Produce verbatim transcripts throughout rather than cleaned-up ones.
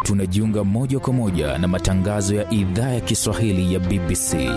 tunajiunga moja kwa moja na matangazo ya idhaa ya Kiswahili ya B B C.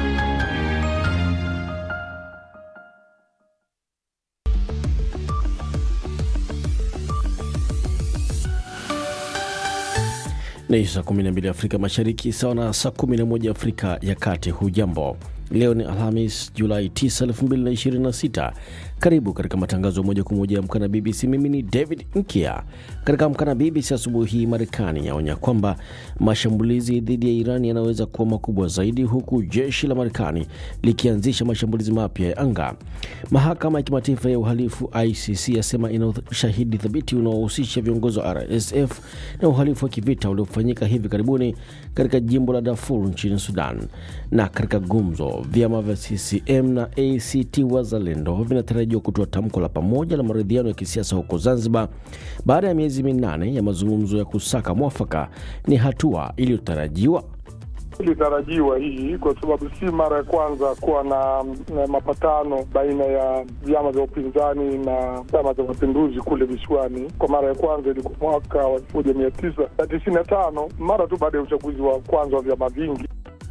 Ni saa kumi na mbili Afrika Mashariki, sawa na saa kumi na moja Afrika ya Kati. Hujambo. Leo ni Alhamis, Julai tisa, elfu mbili na ishirini na sita. Karibu katika matangazo moja kwa moja ya Amka na B B C. Mimi ni David Nkia. Katika Amka na B B C asubuhi hii, Marekani yaonya kwamba mashambulizi dhidi ya Iran yanaweza kuwa makubwa zaidi, huku jeshi la Marekani likianzisha mashambulizi mapya ya anga. Mahakama ya Kimataifa ya Uhalifu I C C yasema ina ushahidi thabiti unaohusisha viongozi wa R S F na uhalifu wa kivita uliofanyika hivi karibuni katika jimbo la Darfur nchini Sudan. Na katika gumzo, vyama vya C C M na A C T Wazalendo vinatarajiwa kutoa tamko la pamoja la maridhiano ya kisiasa huko Zanzibar baada ya miezi minane ya mazungumzo ya kusaka mwafaka. Ni hatua iliyotarajiwa ilitarajiwa hii kwa sababu si mara ya kwanza kuwa na, na mapatano baina ya vyama vya upinzani na Chama cha Mapinduzi kule visiwani. Kwa mara ya kwanza ilikuwa mwaka wa elfu moja mia tisa tisini na tano, mara tu baada ya uchaguzi wa kwanza wa vyama vingi.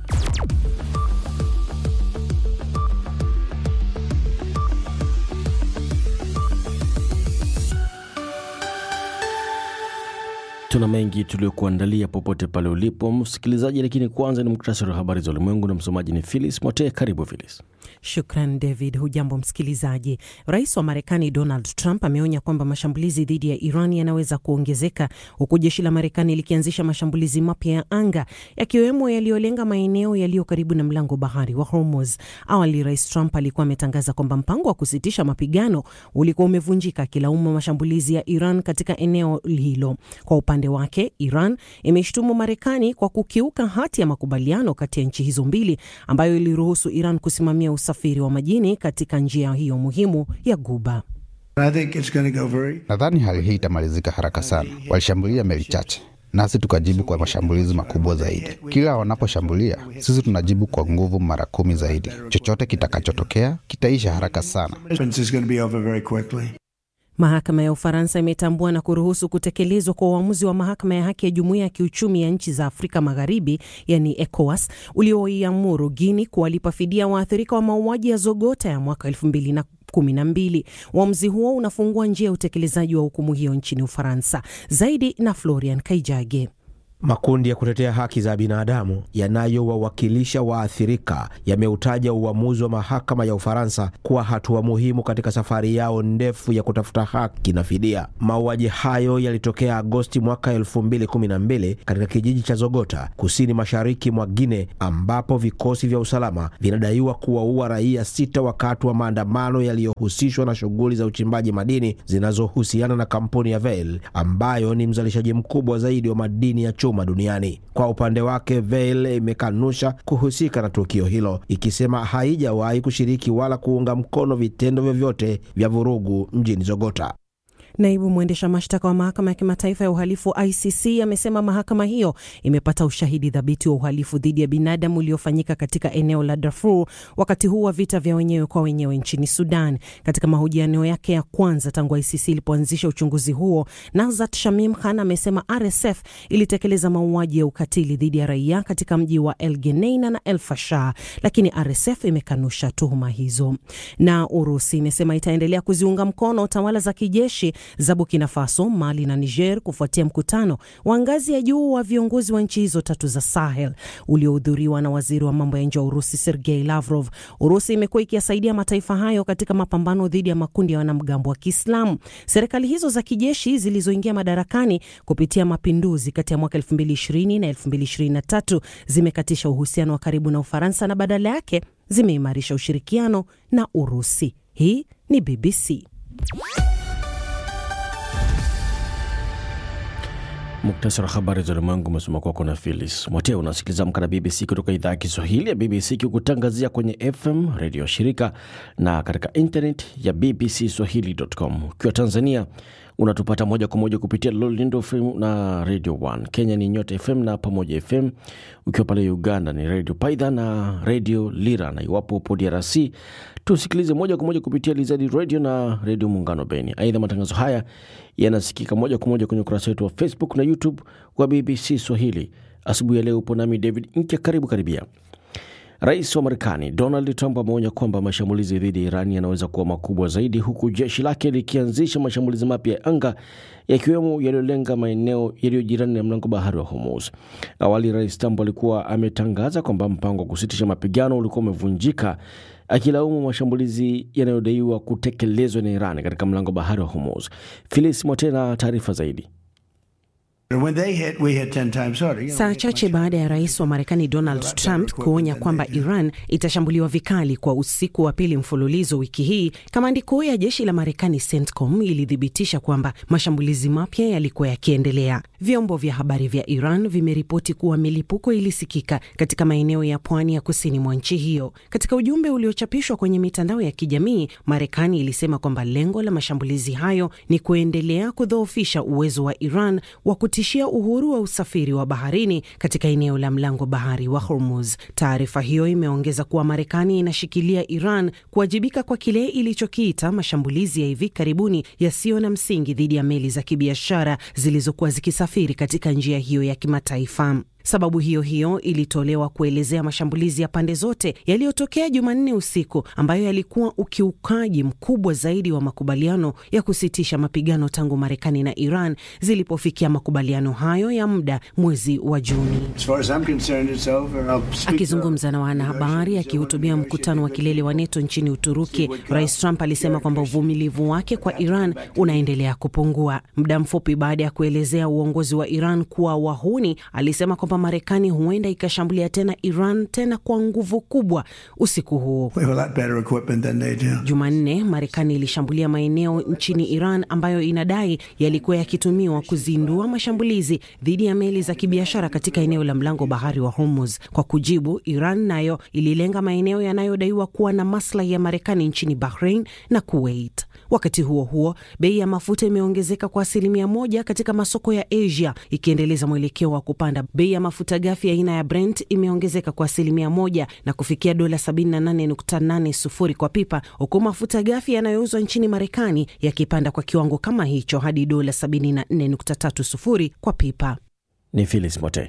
Tuna mengi tuliokuandalia popote pale ulipo msikilizaji, lakini kwanza ni muktasari wa habari za ulimwengu na msomaji ni Phyllis Mote. Karibu Phyllis. Shukran David. Hujambo msikilizaji. Rais wa Marekani Donald Trump ameonya kwamba mashambulizi dhidi ya Iran yanaweza kuongezeka, huku jeshi la Marekani likianzisha mashambulizi mapya ya anga, yakiwemo yaliyolenga maeneo yaliyo karibu na mlango bahari wa Hormuz. Awali Rais Trump alikuwa ametangaza kwamba mpango wa kusitisha mapigano ulikuwa umevunjika, kilaumu mashambulizi ya Iran katika eneo hilo. Kwa upande wake, Iran imeshtumu Marekani kwa kukiuka hati ya makubaliano kati ya nchi hizo mbili ambayo iliruhusu Iran kusimamia usafiri wa majini katika njia hiyo muhimu ya Guba. Nadhani hali hii itamalizika haraka sana. Walishambulia meli chache, nasi tukajibu kwa mashambulizi makubwa zaidi. Kila wanaposhambulia, sisi tunajibu kwa nguvu mara kumi zaidi. Chochote kitakachotokea kitaisha haraka sana. Mahakama ya Ufaransa imetambua na kuruhusu kutekelezwa kwa uamuzi wa mahakama ya haki ya Jumuiya ya Kiuchumi ya Nchi za Afrika Magharibi, yani ECOWAS, ulioiamuru Guinea kuwalipa fidia waathirika wa mauaji ya Zogota ya mwaka elfu mbili na kumi na mbili. Uamuzi huo unafungua njia ya utekelezaji wa hukumu hiyo nchini Ufaransa. Zaidi na Florian Kaijage. Makundi ya kutetea haki za binadamu yanayowawakilisha waathirika yameutaja uamuzi wa mahakama ya Ufaransa kuwa hatua muhimu katika safari yao ndefu ya kutafuta haki na fidia. Mauaji hayo yalitokea Agosti mwaka elfu mbili kumi na mbili katika kijiji cha Zogota, kusini mashariki mwa Guinea, ambapo vikosi vya usalama vinadaiwa kuwaua raia sita wakati wa maandamano yaliyohusishwa na shughuli za uchimbaji madini zinazohusiana na kampuni ya Vale, ambayo ni mzalishaji mkubwa zaidi wa madini ya chuma duniani. Kwa upande wake, Vale imekanusha kuhusika na tukio hilo, ikisema haijawahi kushiriki wala kuunga mkono vitendo vyovyote vya vurugu mjini Zogota. Naibu mwendesha mashtaka wa mahakama ya kimataifa ya uhalifu I C C amesema mahakama hiyo imepata ushahidi thabiti wa uhalifu dhidi ya binadamu uliofanyika katika eneo la Darfur wakati huu wa vita vya wenyewe kwa wenyewe nchini Sudan. Katika mahojiano yake ya kwanza tangu I C C ilipoanzisha uchunguzi huo, Nazat Shamim Khan amesema R S F ilitekeleza mauaji ya ukatili dhidi ya raia katika mji wa El Geneina na El Fasher, lakini R S F imekanusha tuhuma hizo. Na Urusi imesema itaendelea kuziunga mkono tawala za kijeshi za Burkina Faso, Mali na Niger kufuatia mkutano wa ngazi ya juu wa viongozi wa nchi hizo tatu za Sahel uliohudhuriwa na waziri wa mambo ya nje wa Urusi Sergei Lavrov. Urusi imekuwa ikiyasaidia mataifa hayo katika mapambano dhidi ya makundi ya wanamgambo wa Kiislamu. Serikali hizo za kijeshi zilizoingia madarakani kupitia mapinduzi kati ya mwaka elfu mbili ishirini na elfu mbili ishirini na tatu zimekatisha uhusiano wa karibu na Ufaransa na badala yake zimeimarisha ushirikiano na Urusi. Hii ni B B C. Muktasari wa habari za ulimwengu umesoma kwako na Phyllis Mote. Unasikiliza Amka na B B C kutoka idhaa ya Kiswahili ya B B C, kikutangazia kwenye F M radio shirika na katika internet ya b b c swahili dot com. Ukiwa Tanzania Unatupata moja kwa moja kupitia Lolindo F M na Radio One. Kenya ni Nyota F M na Pamoja F M. Ukiwa pale Uganda ni Radio Paidha na Radio Lira, na iwapo upo D R C tusikilize moja kwa moja kupitia Lizadi Radio na Radio Muungano Beni. Aidha, matangazo haya yanasikika moja kwa moja kwenye ukurasa wetu wa Facebook na YouTube wa B B C Swahili. Asubuhi ya leo upo nami David Inke, karibu karibia. Rais wa Marekani Donald Trump ameonya kwamba mashambulizi dhidi ya Iran yanaweza kuwa makubwa zaidi, huku jeshi lake likianzisha mashambulizi mapya ya anga yakiwemo yaliyolenga maeneo yaliyojirani na mlango bahari wa Hormuz. Awali Rais Trump alikuwa ametangaza kwamba mpango wa kusitisha mapigano ulikuwa umevunjika, akilaumu mashambulizi yanayodaiwa kutekelezwa na Iran katika mlango bahari wa Hormuz. Phyllis Motena, taarifa zaidi. Saa chache baada ya rais wa Marekani Donald Trump kuonya kwamba Iran itashambuliwa vikali kwa usiku wa pili mfululizo wiki hii, kamandi kuu ya jeshi la Marekani CENTCOM ilithibitisha kwamba mashambulizi mapya yalikuwa yakiendelea. Vyombo vya habari vya Iran vimeripoti kuwa milipuko ilisikika katika maeneo ya pwani ya kusini mwa nchi hiyo. Katika ujumbe uliochapishwa kwenye mitandao ya kijamii, Marekani ilisema kwamba lengo la mashambulizi hayo ni kuendelea kudhoofisha uwezo wa Iran wa kutishia uhuru wa usafiri wa baharini katika eneo la mlango bahari wa Hormuz. Taarifa hiyo imeongeza kuwa Marekani inashikilia Iran kuwajibika kwa kile ilichokiita mashambulizi ya hivi karibuni yasiyo na msingi dhidi ya meli za kibiashara zilizokuwa zikisafiri katika njia hiyo ya kimataifa. Sababu hiyo hiyo ilitolewa kuelezea mashambulizi ya pande zote yaliyotokea Jumanne usiku, ambayo yalikuwa ukiukaji mkubwa zaidi wa makubaliano ya kusitisha mapigano tangu Marekani na Iran zilipofikia makubaliano hayo ya muda mwezi wa Juni. Akizungumza na wanahabari akihutubia mkutano wa kilele wa NATO nchini Uturuki, Rais Trump alisema kwamba uvumilivu wake kwa Iran unaendelea kupungua. Muda mfupi baada ya kuelezea uongozi wa Iran kuwa wahuni, alisema kwamba Marekani huenda ikashambulia tena Iran tena kwa nguvu kubwa usiku huo. Jumanne, Marekani ilishambulia maeneo nchini Iran ambayo inadai yalikuwa yakitumiwa kuzindua mashambulizi dhidi ya meli za kibiashara katika eneo la mlango bahari wa Hormuz. Kwa kujibu, Iran nayo ililenga maeneo yanayodaiwa kuwa na maslahi ya Marekani nchini Bahrain na Kuwait. Wakati huo huo, bei ya mafuta imeongezeka kwa asilimia moja katika masoko ya Asia, ikiendeleza mwelekeo wa kupanda. Bei ya mafuta ghafi aina ya Brent imeongezeka kwa asilimia moja na kufikia dola sabini na nane nukta nane sufuri kwa pipa, huku mafuta ghafi yanayouzwa nchini Marekani yakipanda kwa kiwango kama hicho hadi dola sabini na nne nukta tatu sufuri kwa pipa. Ni Phyllis Mote.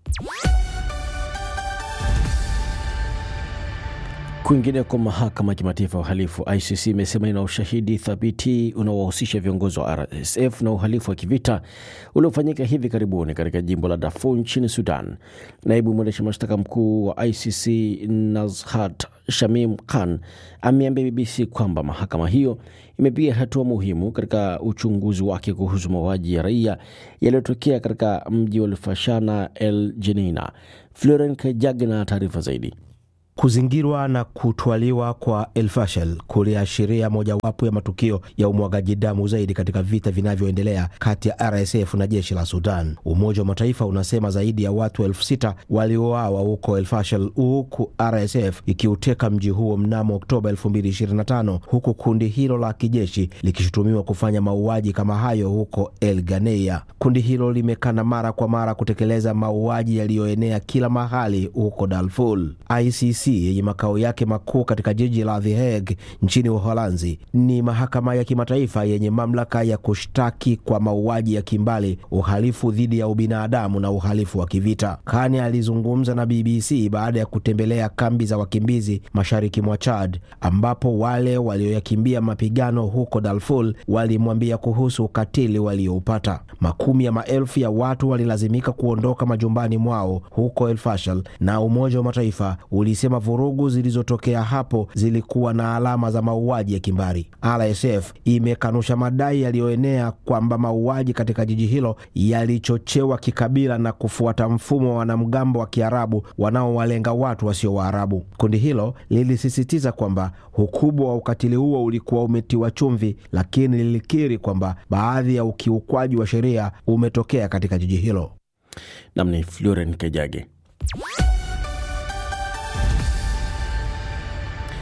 Kwingine kwa mahakama ya kimataifa ya uhalifu I C C imesema ina ushahidi thabiti unaowahusisha viongozi wa R S F na uhalifu wa kivita uliofanyika hivi karibuni katika jimbo la Darfur nchini Sudan. Naibu mwendesha mashtaka mkuu wa I C C Nazhat Shamim Khan ameambia B B C kwamba mahakama hiyo imepiga hatua muhimu katika uchunguzi wake kuhusu mauaji ya raia yaliyotokea katika mji wa Al-Fashana El Jenina. Florence Kajage na taarifa zaidi. Kuzingirwa na kutwaliwa kwa El Fashel kuliashiria mojawapo ya matukio ya umwagaji damu zaidi katika vita vinavyoendelea kati ya R S F na jeshi la Sudan. Umoja wa Mataifa unasema zaidi ya watu elfu sita waliuawa huko El Fashel, huku R S F ikiuteka mji huo mnamo Oktoba elfu mbili ishirini na tano, huku kundi hilo la kijeshi likishutumiwa kufanya mauaji kama hayo huko El Ganeia. Kundi hilo limekana mara kwa mara kutekeleza mauaji yaliyoenea kila mahali huko Darfur. I C C yenye makao yake makuu katika jiji la The Hague nchini Uholanzi ni mahakama ya kimataifa yenye mamlaka ya kushtaki kwa mauaji ya kimbali, uhalifu dhidi ya ubinadamu na uhalifu wa kivita. Kani alizungumza na B B C baada ya kutembelea kambi za wakimbizi mashariki mwa Chad, ambapo wale walioyakimbia mapigano huko Darfur walimwambia kuhusu ukatili walioupata. Makumi ya maelfu ya watu walilazimika kuondoka majumbani mwao huko El Fashel, na Umoja wa Mataifa ulisema vurugu zilizotokea hapo zilikuwa na alama za mauaji ya kimbari. R S F imekanusha madai yaliyoenea kwamba mauaji katika jiji hilo yalichochewa kikabila na kufuata mfumo wa wanamgambo wa Kiarabu wanaowalenga watu wasio Waarabu. Kundi hilo lilisisitiza kwamba ukubwa wa ukatili huo ulikuwa umetiwa chumvi, lakini lilikiri kwamba baadhi ya ukiukwaji wa sheria umetokea katika jiji hilo. Namni Florence Kajage.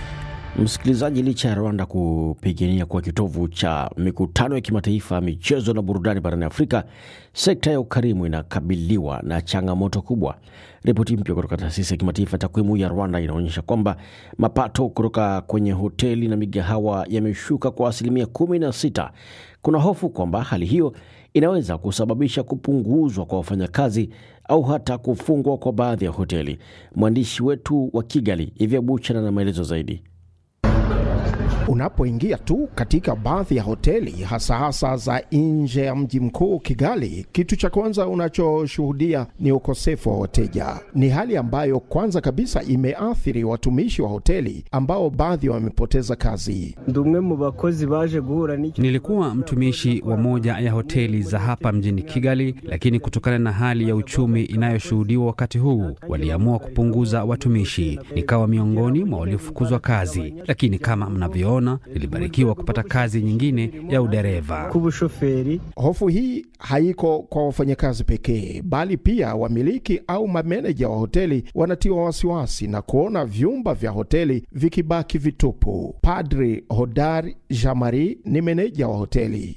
Msikilizaji, licha ya Rwanda kupigania kwa kitovu cha mikutano ya kimataifa, michezo na burudani barani Afrika, sekta ya ukarimu inakabiliwa na changamoto kubwa. Ripoti mpya kutoka taasisi ya kimataifa takwimu ya Rwanda inaonyesha kwamba mapato kutoka kwenye hoteli na migahawa yameshuka kwa asilimia kumi na sita. Kuna hofu kwamba hali hiyo inaweza kusababisha kupunguzwa kwa wafanyakazi au hata kufungwa kwa baadhi ya hoteli. Mwandishi wetu wa Kigali, Ivya Buchana, na maelezo zaidi. Unapoingia tu katika baadhi ya hoteli hasa hasa za nje ya mji mkuu Kigali, kitu cha kwanza unachoshuhudia ni ukosefu wa wateja. Ni hali ambayo kwanza kabisa imeathiri watumishi wa hoteli ambao baadhi wamepoteza kazi. Nilikuwa mtumishi wa moja ya hoteli za hapa mjini Kigali, lakini kutokana na hali ya uchumi inayoshuhudiwa wakati huu, waliamua kupunguza watumishi. Nikawa miongoni mwa waliofukuzwa kazi, lakini kama mnavyoona nilibarikiwa kupata kazi nyingine ya udereva. Hofu hii haiko kwa wafanyakazi pekee, bali pia wamiliki au mameneja wa hoteli wanatiwa wasiwasi na kuona vyumba vya hoteli vikibaki vitupu. Padri Hodari Jamari ni meneja wa hoteli.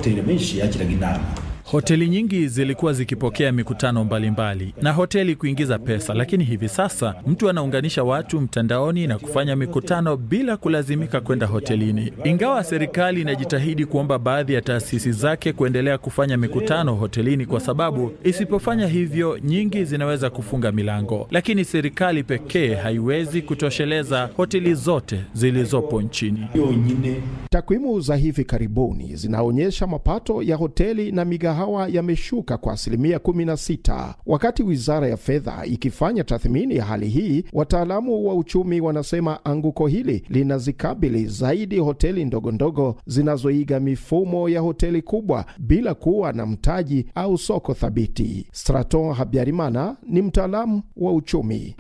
Hoteli nyingi zilikuwa zikipokea mikutano mbalimbali mbali na hoteli kuingiza pesa, lakini hivi sasa mtu anaunganisha watu mtandaoni na kufanya mikutano bila kulazimika kwenda hotelini. Ingawa serikali inajitahidi kuomba baadhi ya taasisi zake kuendelea kufanya mikutano hotelini kwa sababu isipofanya hivyo nyingi zinaweza kufunga milango, lakini serikali pekee haiwezi kutosheleza hoteli zote zilizopo nchini. Takwimu za hivi karibuni zinaonyesha mapato ya hoteli na migahawa yameshuka kwa asilimia kumi na sita. Wakati wizara ya fedha ikifanya tathmini ya hali hii, wataalamu wa uchumi wanasema anguko hili linazikabili zaidi hoteli ndogo ndogo zinazoiga mifumo ya hoteli kubwa bila kuwa na mtaji au soko thabiti. Straton Habyarimana ni mtaalamu wa uchumi.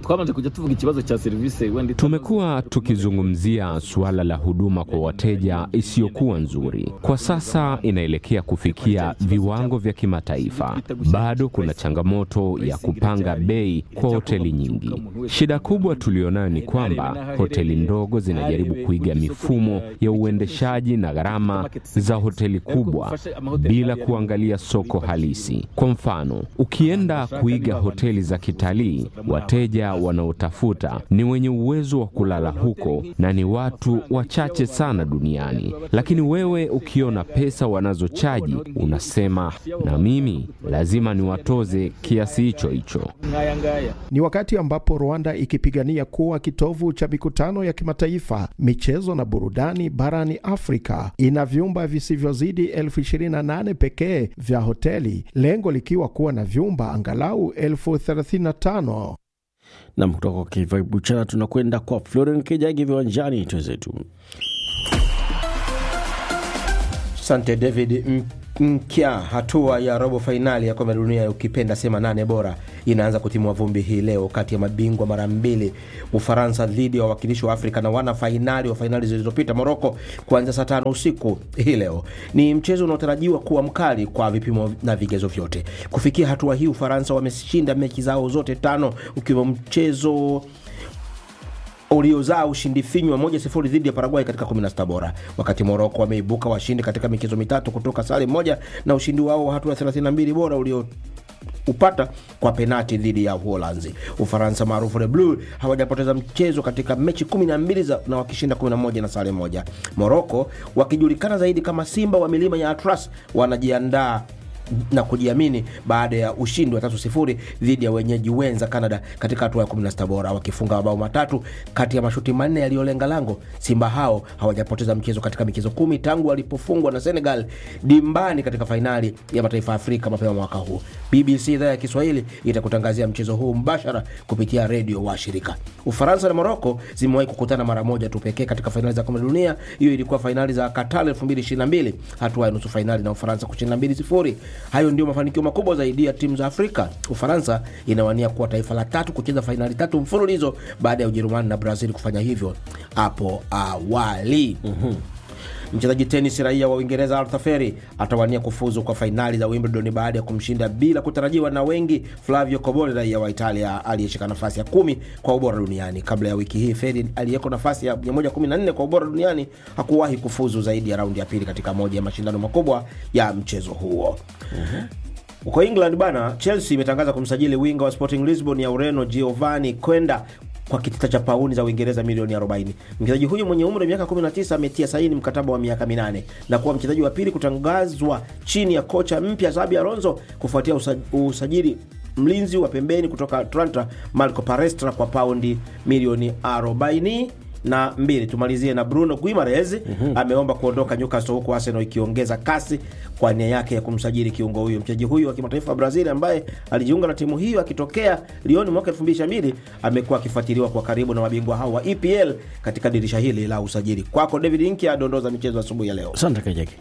Tumekuwa tukizungumzia suala la huduma kwa wateja isiyokuwa nzuri. Kwa sasa inaelekea kufikia viwango vya kimataifa. Bado kuna changamoto ya kupanga bei kwa hoteli nyingi. Shida kubwa tulionayo ni kwamba hoteli ndogo zinajaribu kuiga mifumo ya uendeshaji na gharama za hoteli kubwa bila kuangalia soko halisi. Kwa mfano, ukienda kuiga hoteli za kitalii, wateja wanaotafuta ni wenye uwezo wa kulala huko na ni watu wachache sana duniani. Lakini wewe ukiona pesa wanazochaji, unasema na mimi lazima niwatoze kiasi hicho hicho. Ni wakati ambapo Rwanda ikipigania kuwa kitovu cha mikutano ya kimataifa, michezo na burudani barani Afrika, ina vyumba visivyozidi elfu ishirini na nane pekee vya hoteli, lengo likiwa kuwa na vyumba angalau elfu thelathini na tano. Na kutoka Kivai Buchana tunakwenda kwa Florian Kejagi viwanjani tuzetu. Asante David Mkia. Hatua ya robo finali ya kombe la dunia ukipenda sema nane bora inaanza kutimua vumbi hii leo kati ya mabingwa mara mbili Ufaransa dhidi ya wawakilishi wa Afrika na wana finali wa finali zilizopita Morocco kuanzia saa tano usiku hii leo. Ni mchezo unaotarajiwa kuwa mkali kwa vipimo na vigezo vyote. Kufikia hatua hii Ufaransa wameshinda mechi zao zote tano, ukiwa mchezo uliozaa ushindi finyu moja sifuri dhidi ya Paraguay katika kumi na sita bora, wakati Morocco wameibuka washindi katika michezo mitatu kutoka sare moja na ushindi wao wa hatua thelathini na mbili bora ulio upata kwa penati dhidi ya Uholanzi. Ufaransa maarufu Les Bleus hawajapoteza mchezo katika mechi kumi na mbili za na wakishinda kumi na moja na sare moja. Morocco wakijulikana zaidi kama Simba wa milima ya Atlas wanajiandaa na kujiamini baada ya ushindi wa tatu sifuri dhidi ya wenyeji wenza Canada katika hatua ya kumi na sita bora, wakifunga mabao matatu kati ya mashuti manne yaliyolenga lango. Simba hao hawajapoteza mchezo katika michezo kumi tangu walipofungwa na Senegal dimbani katika fainali ya mataifa ya Afrika mapema mwaka huu. B B C idhaa ya Kiswahili itakutangazia mchezo huu mbashara kupitia redio wa shirika. Ufaransa na Morocco zimewahi kukutana mara moja tu pekee katika fainali za kombe la dunia. Hiyo ilikuwa fainali za Qatar elfu mbili ishirini na mbili, hatua ya nusu fainali na Ufaransa kushinda mbili sifuri. Hayo ndio mafanikio makubwa zaidi ya timu za Afrika. Ufaransa inawania kuwa taifa la tatu kucheza fainali tatu mfululizo baada ya Ujerumani na Brazil kufanya hivyo hapo awali. Mhm. Mchezaji tenisi raia wa Uingereza Arthur Feri atawania kufuzu kwa fainali za Wimbledon baada ya kumshinda bila kutarajiwa na wengi Flavio Cobolli raia wa Italia aliyeshika nafasi ya kumi kwa ubora duniani. Kabla ya wiki hii, Feri aliyeko nafasi ya mia moja kumi na nne kwa ubora duniani hakuwahi kufuzu zaidi ya raundi ya pili katika moja ya mashindano makubwa ya mchezo huo. Mhm. Uko England bana, Chelsea imetangaza kumsajili winga wa Sporting Lisbon ya Ureno Giovanni Quenda kwa kitita cha pauni za Uingereza milioni arobaini. Mchezaji huyu mwenye umri wa miaka kumi na tisa ametia saini mkataba wa miaka minane na kuwa mchezaji wa pili kutangazwa chini ya kocha mpya Xabi Alonso kufuatia usajili mlinzi wa pembeni kutoka Atlanta Marco Palestra kwa paundi milioni arobaini na mbili. Tumalizie na Bruno Guimaraes, mm-hmm. ameomba kuondoka Newcastle huko Arsenal ikiongeza kasi kwa nia yake ya kumsajili kiungo huyo. Mchezaji huyo wa kimataifa wa Brazil ambaye alijiunga na timu hiyo akitokea Lyon mwaka elfu mbili na mbili amekuwa akifuatiliwa kwa karibu na mabingwa hao wa E P L katika dirisha hili la usajili. Kwako David Inkia, dondoza michezo asubuhi ya leo. Asante Kajeki.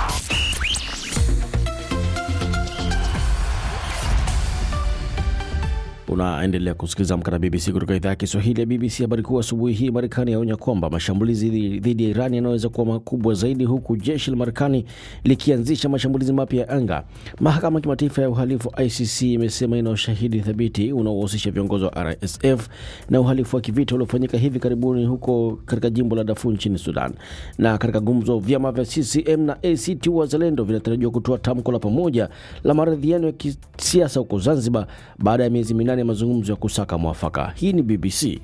Unaendelea kusikiliza Amka na B B C kutoka idhaa ya Kiswahili ya B B C. Habari kuu asubuhi hii, Marekani yaonya kwamba mashambulizi dhidi ya Iran yanaweza kuwa makubwa zaidi, huku jeshi la Marekani likianzisha mashambulizi mapya ya anga. Mahakama ya Kimataifa ya Uhalifu I C C imesema ina ushahidi thabiti unaohusisha viongozi wa R S F na uhalifu wa kivita uliofanyika hivi karibuni huko katika jimbo la Darfur nchini Sudan. Na katika gumzo, vyama vya C C M na A C T Wazalendo vinatarajiwa kutoa tamko la pamoja la maridhiano ya kisiasa huko Zanzibar baada ya miezi minane mazungumzo ya kusaka mwafaka. Hii ni B B C.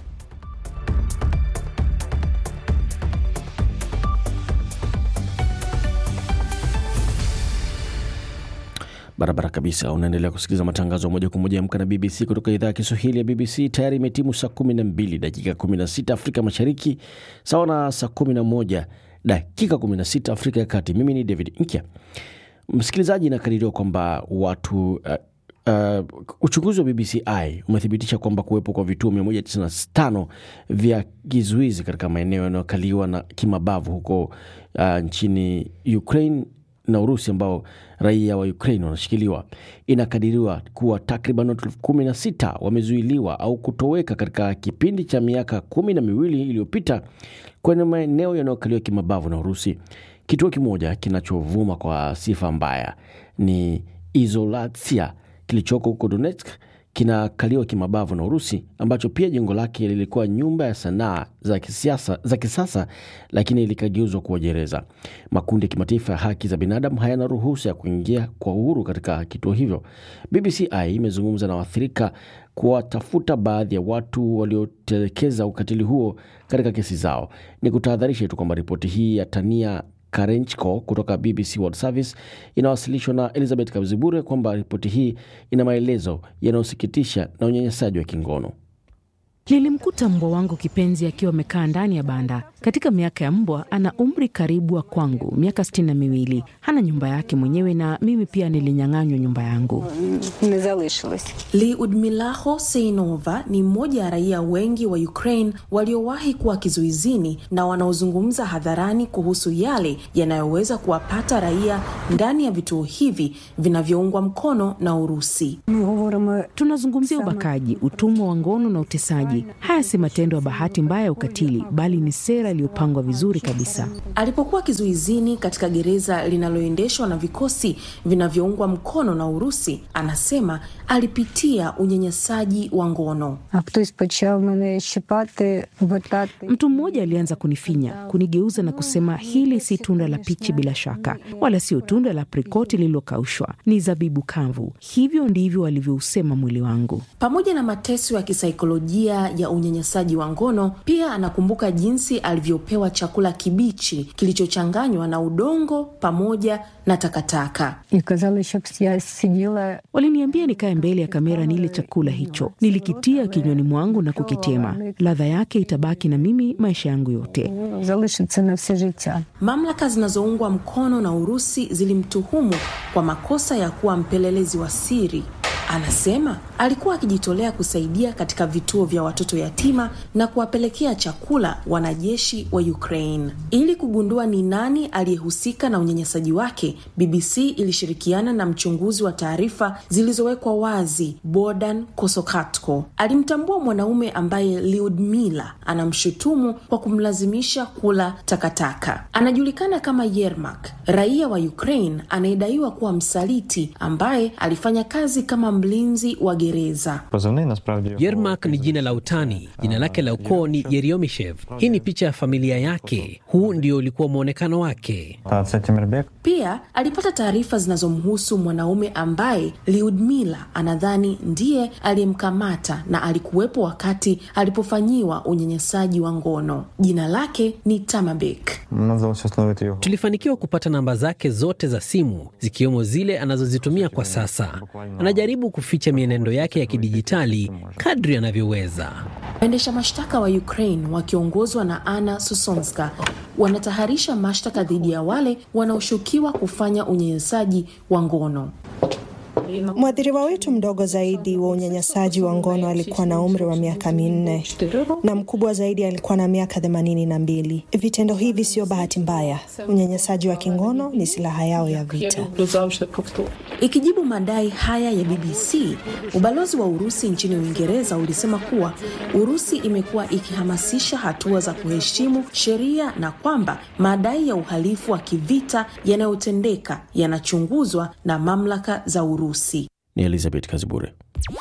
Barabara kabisa, unaendelea kusikiliza matangazo moja kwa moja ya Amka na B B C kutoka idhaa ya Kiswahili ya B B C. Tayari imetimu saa kumi na mbili dakika kumi na sita Afrika Mashariki, sawa na saa kumi na moja dakika kumi na sita Afrika ya Kati. Mimi ni David Inkia. Msikilizaji, inakadiriwa kwamba watu uh, Uh, uchunguzi wa B B C I umethibitisha kwamba kuwepo kwa vituo mia moja tisini na tano vya kizuizi katika maeneo yanayokaliwa na kimabavu huko uh, nchini Ukraine na Urusi ambao raia wa Ukraine wanashikiliwa. Inakadiriwa kuwa takriban watu elfu kumi na sita wamezuiliwa au kutoweka katika kipindi cha miaka kumi na miwili iliyopita kwenye maeneo yanayokaliwa kimabavu na Urusi. Kituo kimoja kinachovuma kwa sifa mbaya ni Izolatia kilichoko huko Donetsk kinakaliwa kimabavu na Urusi, ambacho pia jengo lake lilikuwa nyumba ya sanaa za kisiasa za kisasa, lakini likageuzwa kuwa gereza. Makundi ya kimataifa ya haki za binadamu hayana ruhusa ya kuingia kwa uhuru katika kituo hivyo. B B C I imezungumza na waathirika kuwatafuta baadhi ya watu waliotelekeza ukatili huo katika kesi zao. Ni kutahadharisha tu kwamba ripoti hii ya Tania Karenchko kutoka B B C World Service inawasilishwa na Elizabeth Kabzibure kwamba ripoti hii ina maelezo yanayosikitisha na unyanyasaji wa kingono. Nilimkuta mbwa wangu kipenzi akiwa amekaa ndani ya banda. Katika miaka ya mbwa, ana umri karibu wa kwangu, miaka sitini na miwili. Hana nyumba yake mwenyewe na mimi pia nilinyang'anywa nyumba yangu. Lyudmila Hoseinova ni mmoja ya raia wengi wa Ukraine waliowahi kuwa kizuizini na wanaozungumza hadharani kuhusu yale yanayoweza kuwapata raia ndani ya vituo hivi vinavyoungwa mkono na Urusi. Tunazungumzia ubakaji, utumwa wa ngono na utesaji. Haya si matendo ya bahati mbaya ya ukatili, bali ni sera iliyopangwa vizuri kabisa. Alipokuwa kizuizini katika gereza linaloendeshwa na vikosi vinavyoungwa mkono na Urusi, anasema alipitia unyanyasaji wa ngono. Mtu mmoja alianza kunifinya, kunigeuza na kusema, hili si tunda la pichi bila shaka, wala sio tunda la aprikoti lililokaushwa, ni zabibu kavu. Hivyo ndivyo alivyousema mwili wangu. Pamoja na mateso ya kisaikolojia ya unyanyasaji wa ngono, pia anakumbuka jinsi alivyopewa chakula kibichi kilichochanganywa na udongo pamoja na takataka. Waliniambia nikae mbele ya kamera nile chakula hicho. Nilikitia kinywani mwangu na kukitema. Ladha yake itabaki na mimi maisha yangu yote. Mamlaka zinazoungwa mkono na Urusi zilimtuhumu kwa makosa ya kuwa mpelelezi wa siri. Anasema alikuwa akijitolea kusaidia katika vituo vya watoto yatima na kuwapelekea chakula wanajeshi wa Ukraine. Ili kugundua ni nani aliyehusika na unyanyasaji wake, B B C ilishirikiana na mchunguzi wa taarifa zilizowekwa wazi, Bogdan Kosokatko. Alimtambua mwanaume ambaye Lyudmila anamshutumu kwa kumlazimisha kula takataka. Anajulikana kama Yermak, raia wa Ukraine anayedaiwa kuwa msaliti ambaye alifanya kazi kama mlinzi wa gereza. Yermak ni jina la utani. Jina lake la ukoo ni Yeriomyshev. Hii ni picha ya familia yake. Huu ndio ulikuwa muonekano wake. Pia alipata taarifa zinazomhusu mwanaume ambaye Lyudmila anadhani ndiye aliyemkamata na alikuwepo wakati alipofanyiwa unyanyasaji wa ngono. Jina lake ni Tamabek. Tulifanikiwa kupata namba zake zote za simu, zikiwemo zile anazozitumia kwa sasa. Anajaribu kuficha mienendo yake ya kidijitali kadri anavyoweza. Waendesha mashtaka wa Ukraine wakiongozwa na Anna Sosonska wanataharisha mashtaka dhidi ya wale wanaoshukiwa kufanya unyanyasaji wa ngono. Mwadhiriwa wetu mdogo zaidi wa unyanyasaji wa ngono alikuwa na umri wa miaka minne na mkubwa zaidi alikuwa na miaka themanini na mbili. Vitendo hivi sio bahati mbaya. Unyanyasaji wa kingono ni silaha yao ya vita. Ikijibu madai haya ya B B C, ubalozi wa Urusi nchini Uingereza ulisema kuwa Urusi imekuwa ikihamasisha hatua za kuheshimu sheria na kwamba madai ya uhalifu wa kivita yanayotendeka yanachunguzwa na mamlaka za Urusi. Ni Elizabeth Kazibure.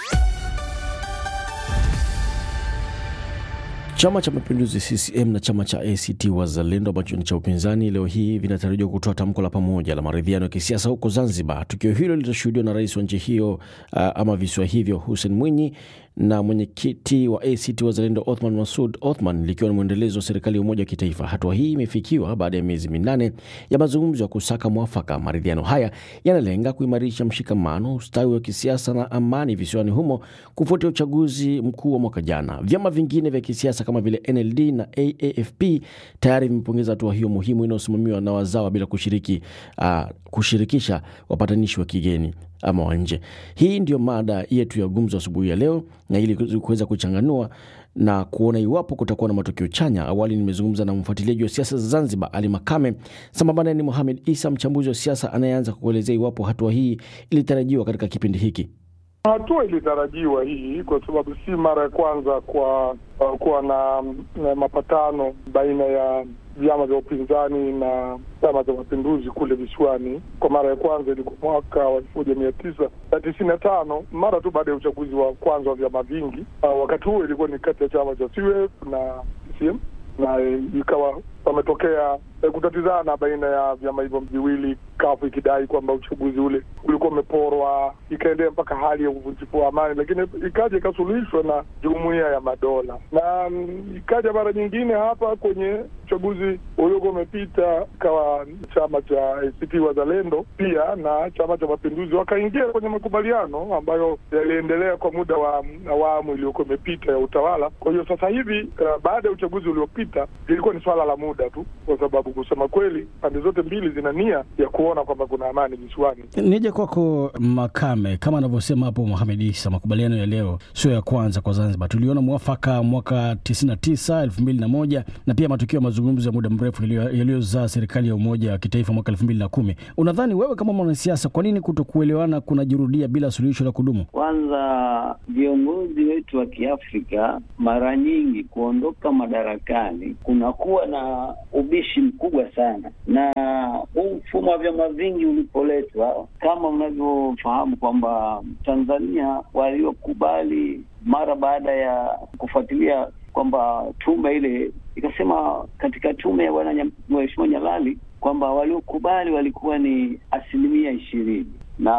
Chama cha Mapinduzi C C M na chama cha A C T Wazalendo ambacho ni cha upinzani leo hii vinatarajiwa kutoa tamko la pamoja la maridhiano ya kisiasa huko Zanzibar. Tukio hilo litashuhudiwa na rais wa nchi hiyo uh, ama visiwa hivyo Hussein Mwinyi na mwenyekiti wa A C T Wazalendo Othman Masoud Othman, likiwa ni mwendelezo wa serikali ya umoja wa kitaifa. Hatua hii imefikiwa baada ya miezi minane ya mazungumzo ya kusaka mwafaka. Maridhiano haya yanalenga kuimarisha mshikamano, ustawi wa kisiasa na amani visiwani humo kufuatia uchaguzi mkuu wa mwaka jana. Vyama vingine vya kisiasa kama vile N L D na A A F P tayari vimepongeza hatua hiyo muhimu inayosimamiwa na wazawa bila kushiriki uh, kushirikisha wapatanishi wa kigeni ama wa nje. Hii ndio mada yetu ya gumzo asubuhi ya leo, na ili kuweza kuchanganua na kuona iwapo kutakuwa na matokeo chanya. Awali nimezungumza na mfuatiliaji wa siasa za Zanzibar Ali Makame, sambamba ni Mohamed Isa, mchambuzi wa siasa anayeanza kuelezea iwapo hatua hii ilitarajiwa katika kipindi hiki. Hatua ilitarajiwa hii kwa sababu si mara ya kwanza kwa uh, kuwa na, na mapatano baina ya vyama vya upinzani na Chama cha Mapinduzi kule visiwani. Kwa mara ya kwanza ilikuwa mwaka wa elfu moja mia tisa tisini na tano, mara tu baada ya uchaguzi wa kwanza wa vyama vingi. Uh, wakati huo ilikuwa ni kati ya chama cha C U F na C C M, na ikawa pametokea eh, kutatizana baina ya vyama hivyo viwili, kafu ikidai kwamba uchaguzi ule ulikuwa umeporwa, ikaendea mpaka hali ya uvunjifu wa amani, lakini ikaja ikasuluhishwa na Jumuiya ya Madola. Na mm, ikaja mara nyingine hapa kwenye uchaguzi uliokuwa umepita, kawa chama cha A C T Wazalendo pia na Chama cha Mapinduzi wakaingia kwenye makubaliano ambayo yaliendelea kwa muda wa awamu iliyokuwa imepita ya utawala. Kwa hiyo sasa hivi uh, baada ya uchaguzi uliopita ilikuwa ni swala la muda tu, kwa sababu kusema kweli pande zote mbili zina nia ya kuona kwamba kuna amani visiwani. Nije kwako Makame, kama anavyosema hapo Mohamed Isa, makubaliano ya leo sio ya kwanza kwa Zanzibar. Tuliona mwafaka mwaka tisini na tisa, elfu mbili na moja na pia matukio ya mazungumzo ya muda mrefu yaliyozaa serikali ya umoja wa kitaifa mwaka elfu mbili na kumi. Unadhani wewe kama mwanasiasa, kwa nini kutokuelewana kunajirudia bila suluhisho la kudumu? Kwanza, viongozi wetu wa Kiafrika mara nyingi kuondoka madarakani kunakuwa na ubishi mkubwa sana, na huu mfumo wa vyama vingi ulipoletwa, kama mnavyofahamu kwamba Tanzania waliokubali mara baada ya kufuatilia kwamba tume ile ikasema katika tume ya bwana Mheshimiwa Nyalali kwamba waliokubali walikuwa ni asilimia ishirini na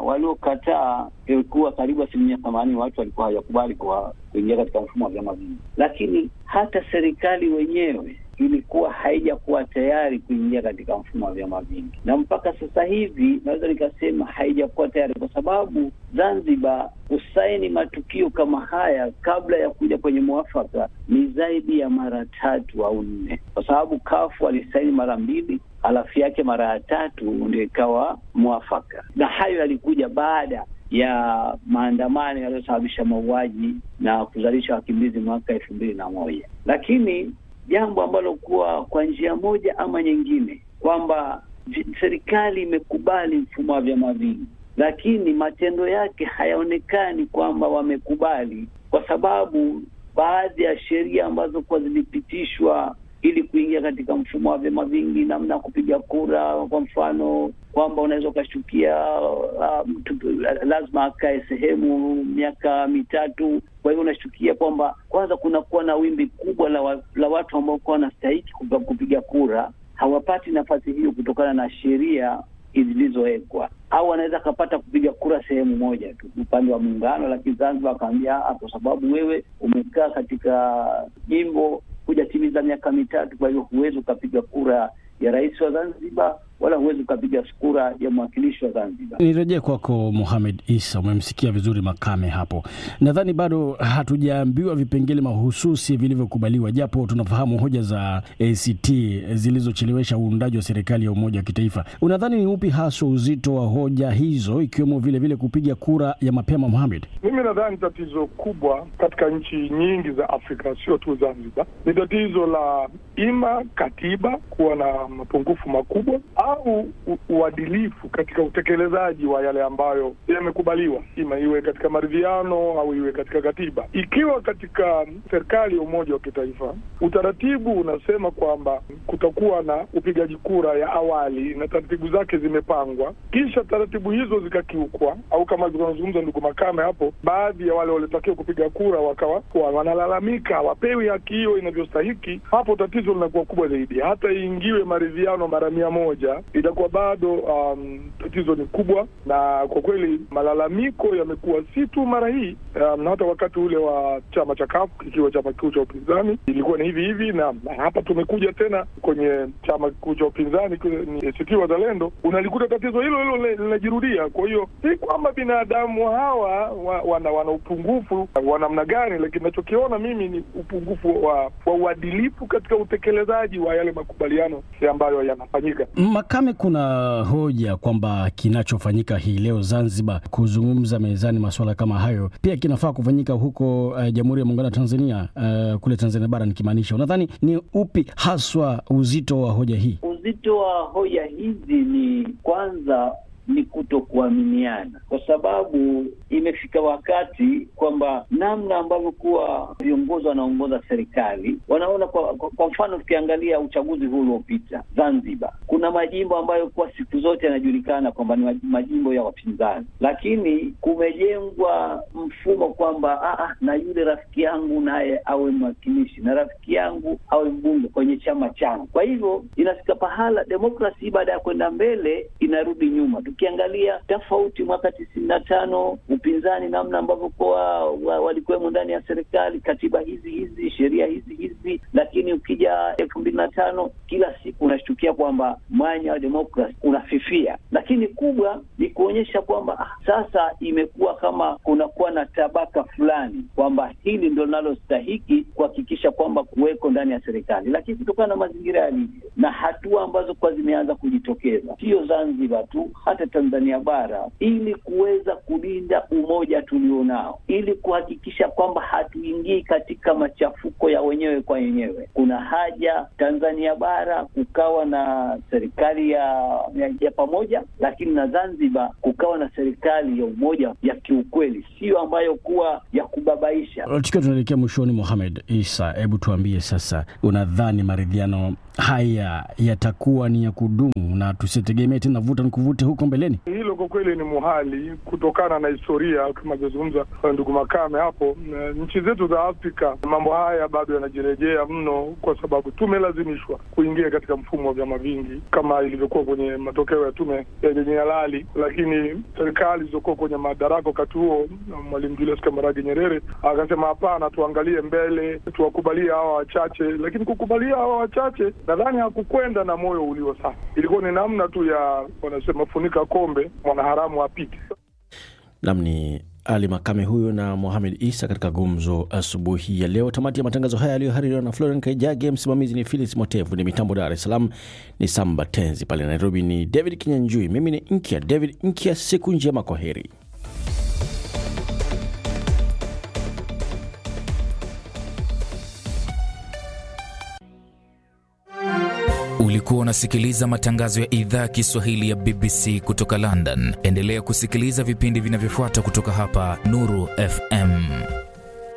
waliokataa ilikuwa karibu asilimia themanini. Watu walikuwa hawajakubali kwa kuingia katika mfumo wa vyama vingi, lakini hata serikali wenyewe ilikuwa haijakuwa tayari kuingia katika mfumo wa vyama vingi, na mpaka sasa hivi naweza nikasema haijakuwa tayari, kwa sababu Zanzibar kusaini matukio kama haya kabla ya kuja kwenye mwafaka ni zaidi ya mara tatu au nne, kwa sababu kafu alisaini mara mbili, alafu yake mara ya tatu ndio ikawa mwafaka, na hayo yalikuja baada ya maandamano yaliyosababisha mauaji na kuzalisha wakimbizi mwaka elfu mbili na moja. Lakini jambo ambalo kuwa kwa njia moja ama nyingine kwamba serikali imekubali mfumo wa vyama vingi, lakini matendo yake hayaonekani kwamba wamekubali, kwa sababu baadhi ya sheria ambazo kwa zilipitishwa ili kuingia katika mfumo wa vyama vingi, namna ya kupiga kura, kwa mfano kwamba unaweza ukashtukia uh, mtu lazima akae sehemu miaka mitatu. Kwa hiyo unashtukia kwamba kwanza kuna kuwa na wimbi kubwa la, wa, la watu ambao kwa wanastahili kupiga kura hawapati nafasi hiyo kutokana na sheria zilizowekwa, au anaweza kapata kupiga kura sehemu moja tu upande wa muungano, lakini Zanzibar akaambia kwa sababu wewe umekaa katika jimbo hujatimiza miaka mitatu, kwa hiyo huwezi ukapiga kura ya rais wa Zanzibar wala huwezi ukapiga kura ya mwakilishi wa Zanzibar. Nirejee kwako Mohamed Issa, umemsikia vizuri Makame hapo. Nadhani bado hatujaambiwa vipengele mahususi vilivyokubaliwa, japo tunafahamu hoja za A C T zilizochelewesha uundaji wa serikali ya umoja wa kitaifa. Unadhani ni upi haswa uzito wa hoja hizo, ikiwemo vile vile kupiga kura ya mapema, Mohamed? Mimi nadhani tatizo kubwa katika nchi nyingi za Afrika, sio tu Zanzibar, ni tatizo la ima katiba kuwa na mapungufu makubwa au uadilifu katika utekelezaji wa yale ambayo yamekubaliwa, ima iwe katika maridhiano au iwe katika katiba. Ikiwa katika serikali ya umoja wa kitaifa utaratibu unasema kwamba kutakuwa na upigaji kura ya awali na taratibu zake zimepangwa, kisha taratibu hizo zikakiukwa, au kama tunazungumza ndugu Makame hapo, baadhi ya wale waliotakiwa kupiga kura wakawa wanalalamika wapewi haki hiyo inavyostahiki, hapo tatizo linakuwa kubwa zaidi. Hata iingiwe maridhiano mara mia moja itakuwa bado um, tatizo ni kubwa. Na kwa kweli malalamiko yamekuwa si tu mara hii, um, na hata wakati ule wa chama cha C U F ikiwa chama kikuu cha upinzani ilikuwa ni hivi hivi, na, na hapa tumekuja tena kwenye chama kikuu cha upinzani ni A C T Wazalendo, unalikuta tatizo hilo hilo linajirudia. Kwa hiyo si kwamba binadamu hawa wa, wana, wana upungufu wa namna gani, lakini ninachokiona mimi ni upungufu wa, wa uadilifu katika utekelezaji wa yale makubaliano ambayo yanafanyika. Makame, kuna hoja kwamba kinachofanyika hii leo Zanzibar kuzungumza mezani masuala kama hayo pia kinafaa kufanyika huko uh, Jamhuri ya Muungano wa Tanzania, uh, kule Tanzania bara nikimaanisha. Unadhani ni upi haswa uzito wa hoja hii? Uzito wa hoja hizi ni kwanza ni kutokuaminiana, kwa sababu imefika wakati kwamba namna ambavyo kuwa viongozi wanaongoza serikali wanaona kwa, kwa, kwa mfano tukiangalia uchaguzi huu uliopita Zanzibar, kuna majimbo ambayo kwa siku zote yanajulikana kwamba ni majimbo ya wapinzani, lakini kumejengwa mfumo kwamba ah, na yule rafiki yangu naye awe mwakilishi na rafiki yangu awe mbunge kwenye chama changu. Kwa hivyo inafika pahala demokrasi baada ya kwenda mbele inarudi nyuma. Tukiangalia tofauti mwaka tisini na tano upinzani namna ambavyo kwa walikuwemo ndani ya serikali, katiba hizi hizi, sheria hizi hizi, lakini ukija elfu mbili na tano kila siku unashtukia kwamba mwanya wa demokrasi unafifia. Lakini kubwa ni kuonyesha kwamba ah, sasa imekuwa kama kunakuwa na tabaka fulani kwamba hili ndio linalostahiki kuhakikisha kwamba kuweko ndani ya serikali, lakini kutokana na mazingira yalivyo na hatua ambazo kwa zimeanza kujitokeza, sio Zanzibar tu, hata Tanzania bara, ili kuweza kulinda umoja tulionao, ili kuhakikisha kwamba hatuingii katika machafuko ya wenyewe kwa wenyewe, kuna haja Tanzania bara kukawa na serikali ya, ya, ya pamoja, lakini na Zanzibar kukawa na serikali ya umoja ya kiukweli, sio ambayo kuwa ya kubabaisha. Tukiwa tunaelekea mwishoni, Mohamed Issa, hebu tuambie sasa, unadhani maridhiano haya yatakuwa ni ya kudumu na tusitegemee tena vuta nikuvute huko mbeleni? Hilo kwa kweli ni muhali kutokana na historia kama zungumza ndugu Makame hapo. Nchi zetu za Afrika mambo haya bado yanajirejea mno, kwa sababu tumelazimishwa kuingia katika mfumo wa vyama vingi kama ilivyokuwa kwenye matokeo ya tume ya Nyalali, lakini serikali zilizokuwa kwenye madaraka wakati huo, Mwalimu Julius Kambarage Nyerere akasema hapana, tuangalie mbele, tuwakubalia hawa wachache. Lakini kukubalia hawa wachache nadhani hakukwenda na moyo ulio safi, ilikuwa ni namna tu ya wanasema funika kombe mwanaharamu apite. Namni Ali Makame huyo na Mohamed Issa katika gumzo asubuhi ya leo. Tamati ya matangazo haya yaliyohaririwa na Florence Kaijage, msimamizi ni Phyllis Motevu, ni mitambo Dar es Salaam ni Samba Tenzi, pale Nairobi ni David Kinyanjui, mimi ni Inkia David Inkia. Siku njema, kwaheri. Ulikuwa unasikiliza matangazo ya idhaa ya Kiswahili ya B B C kutoka London. Endelea kusikiliza vipindi vinavyofuata kutoka hapa Nuru F M.